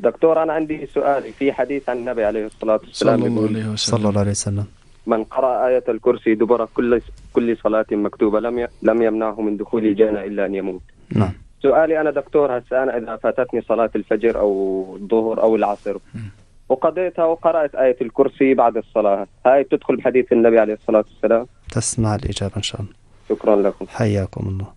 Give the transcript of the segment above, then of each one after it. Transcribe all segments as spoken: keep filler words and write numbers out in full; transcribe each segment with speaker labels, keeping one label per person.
Speaker 1: دكتور أنا عندي سؤال في حديث عن النبي عليه الصلاة والسلام
Speaker 2: صلى الله عليه وسلم,
Speaker 3: صلى الله عليه وسلم
Speaker 1: من قرأ آية الكرسي دبر كل كل صلاة مكتوبة لم لم يمنعه من دخول الجنة إلا أن يموت.
Speaker 3: نعم.
Speaker 1: سؤالي أنا دكتور هسه أنا إذا فاتتني صلاة الفجر أو الظهر أو العصر وقضيتها وقرأت آية الكرسي بعد الصلاة، هاي تدخل بحديث النبي عليه الصلاة والسلام؟
Speaker 3: تسمع الإجابة إن شاء الله.
Speaker 1: شكرا لكم.
Speaker 3: حياكم الله.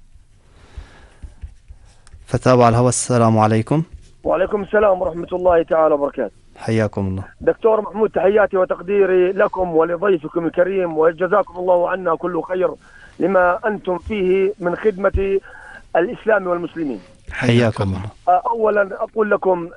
Speaker 3: فتاوى على الهواء. السلام عليكم.
Speaker 4: وعليكم السلام ورحمة الله تعالى وبركاته.
Speaker 3: حياكم الله.
Speaker 4: دكتور محمود، تحياتي وتقديري لكم ولضيفكم الكريم، وجزاكم الله عنا كل خير لما أنتم فيه من خدمة الإسلام والمسلمين.
Speaker 3: حياكم الله.
Speaker 4: أولا أقول لكم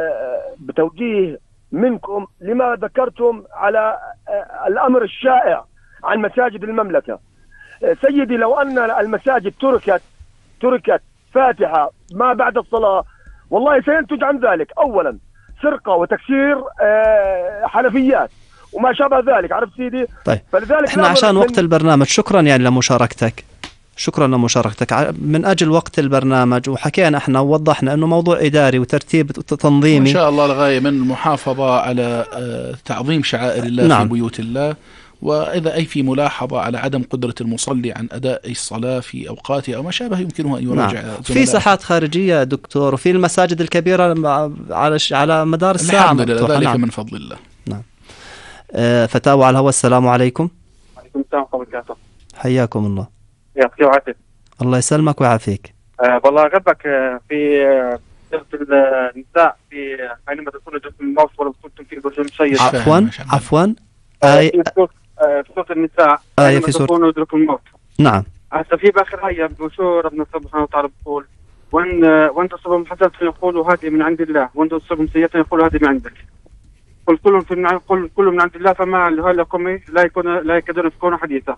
Speaker 4: بتوجيه منكم لما ذكرتم على الأمر الشائع عن مساجد المملكة. سيدي، لو أن المساجد تركت تركت فاتحة ما بعد الصلاة والله سينتج عن ذلك أولا سرقة وتكسير حنفيات وما شابه ذلك. عرفت سيدي؟
Speaker 3: طيب
Speaker 4: فلذلك
Speaker 3: احنا عشان وقت البرنامج شكرا يعني لمشاركتك، شكرا لمشاركتك من أجل وقت البرنامج، وحكينا احنا ووضحنا أنه موضوع إداري وترتيب تنظيمي
Speaker 2: إن شاء الله الغاية من المحافظة على تعظيم شعائر الله نعم. في بيوت الله، وإذا أي في ملاحظة على عدم قدرة المصلي عن أداء الصلاة في أوقاتها أو ما شابه يمكنه أن يراجع.
Speaker 3: نعم. في ساحات خارجية دكتور، وفي المساجد الكبيرة على على مدار الساعة.
Speaker 2: الحمد لله ذلك نعم. من فضل الله.
Speaker 3: نعم. آه فتاوى على الهواء. السلام عليكم.
Speaker 5: وعليكم السلام ورحمة الله وبركاته.
Speaker 3: حياكم الله.
Speaker 5: يعطيك العافية.
Speaker 3: الله يسلمك ويعافيك.
Speaker 5: أه والله أغبك في سورة النساء في حينما تكون جسم الموت ولو كنتم في برج مشيد.
Speaker 3: عفوا عفوا
Speaker 5: آية في سورة النساء
Speaker 3: آية في سورة
Speaker 5: يدرك الموت.
Speaker 3: نعم.
Speaker 5: هسه في باخر آية بشور ربنا سبحانه وتعالى بيقول وان وان تصبهم حسنة يقولوا هذه من عند الله وان تصبهم سيئة يقولوا هذه من عندك. قل كل في من قل كل من عند الله فما لهؤلاء لا يكون لا يكادون يفقهون حديثا.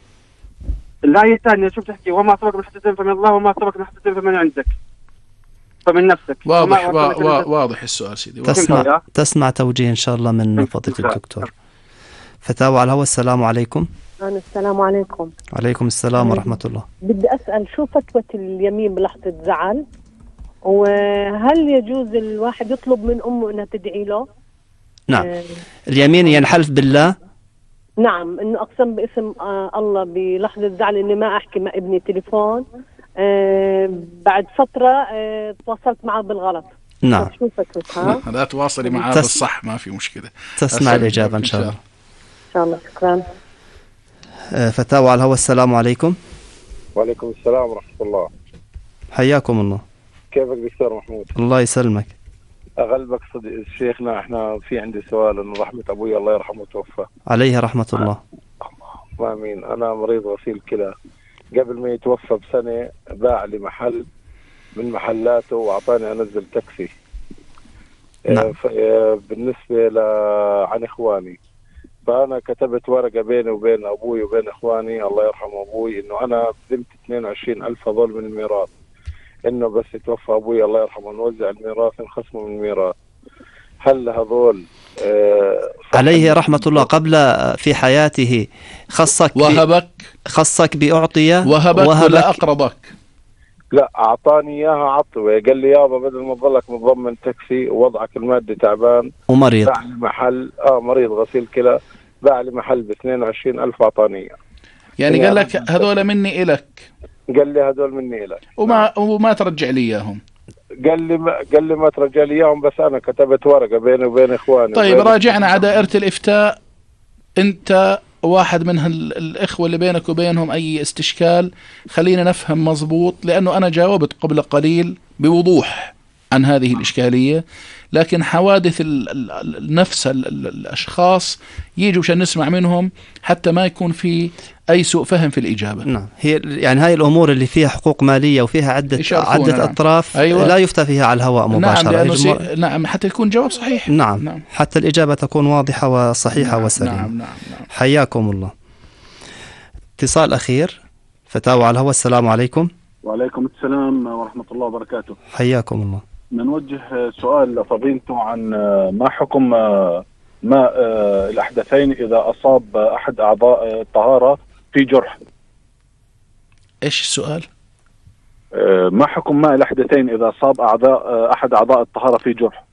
Speaker 5: الآية الثانية شو بتحكي؟ وما سبق من حسنة فمن الله وما سبق من حسنة فمن عندك فمن نفسك.
Speaker 2: واضح واضح السؤال سيدي.
Speaker 3: تسمع تسمع توجيه إن شاء الله من فضيلة الدكتور. فتاوى على الهواء. السلام عليكم.
Speaker 6: السلام عليكم.
Speaker 3: وعليكم السلام ورحمة الله.
Speaker 6: بدي أسأل شو فتوى اليمين بلحظة زعل، وهل يجوز الواحد يطلب من أمه أنها تدعي له؟
Speaker 3: نعم. آه اليمين ينحلف بالله.
Speaker 6: نعم، إنه أقسم باسم آه الله بلحظة زعل إني ما أحكي مع ابني تليفون. آه بعد فترة آه تواصلت معه بالغلط.
Speaker 3: نعم.
Speaker 6: شو فتوى؟
Speaker 2: لا تواصلي معه تس... بالصح ما في مشكلة.
Speaker 3: تسمع الإجابة إن شاء الله.
Speaker 6: إن شاء الله. شكرا.
Speaker 3: فتاوى على الهواء. السلام عليكم.
Speaker 7: وعليكم السلام ورحمة الله.
Speaker 3: حياكم الله.
Speaker 7: كيفك دكتور محمود؟
Speaker 3: الله يسلمك.
Speaker 7: أغلبك صديق شيخنا، احنا في عندي سؤال انه رحمة ابوي الله يرحمه توفى
Speaker 3: عليه رحمة الله.
Speaker 7: الله امين. انا مريض غسيل كلى، قبل ما يتوفى بسنة باع لي محل من محلاته واعطاني انزل تاكسي.
Speaker 3: نعم.
Speaker 7: بالنسبة ل عن اخواني، فأنا كتبت ورقة بيني وبين أبوي وبين إخواني الله يرحم أبوي إنه أنا قدمت اثنين وعشرين ألف هذول من الميراث، إنه بس يتوفى أبوي الله يرحمه نوزع الميراث نخصمه من الميراث. هل هذول آه
Speaker 3: عليه رحمة الله قبل في حياته خصك
Speaker 2: وهبك
Speaker 3: خصك بأعطية
Speaker 2: وهبك, وهبك ولا أقرضك؟
Speaker 7: لا أعطاني إياها عطوة، قال لي يابا بدل ما تظلك متضمن تاكسي ووضعك المادي تعبان
Speaker 3: ومريض
Speaker 7: باع لي محل آه مريض غسيل كلى، باع لي محل ب اثنين وعشرين ألف أعطاني.
Speaker 2: يعني قال لك هذول مني إلك؟
Speaker 7: قال لي هذول مني إلك
Speaker 2: وما وما ترجع لي إياهم؟
Speaker 7: قال لي ما قال لي ما ترجع لي إياهم، بس أنا كتبت ورقة بيني وبين إخواني.
Speaker 2: طيب راجعنا على دائرة الإفتاء، أنت واحد من الإخوة اللي بينك وبينهم أي استشكال خلينا نفهم مضبوط، لأنه أنا جاوبت قبل قليل بوضوح عن هذه الإشكالية، لكن حوادث نفس الأشخاص يجوا عشان نسمع منهم حتى ما يكون في أي سوء فهم في الإجابة.
Speaker 3: نعم، هي يعني هاي الأمور اللي فيها حقوق مالية وفيها عدة عدة نعم. أطراف أيوة. لا يفتى فيها على الهواء مباشرة.
Speaker 2: نعم, سي... نعم حتى يكون جواب صحيح.
Speaker 3: نعم. نعم حتى الإجابة تكون واضحة وصحيحة
Speaker 2: نعم.
Speaker 3: وسليمة.
Speaker 2: نعم. نعم. نعم.
Speaker 3: حياكم الله. اتصال أخير فتاوى على الهواء. السلام عليكم.
Speaker 8: وعليكم السلام ورحمة الله وبركاته.
Speaker 3: حياكم الله.
Speaker 8: نوجه سؤال لفضيلته عن ما حكم ماء الأحدثين إذا أصاب أحد أعضاء الطهارة في جرح.
Speaker 2: إيش السؤال؟
Speaker 8: ما حكم ماء الأحدثين إذا أصاب أعضاء أحد أعضاء الطهارة في جرح؟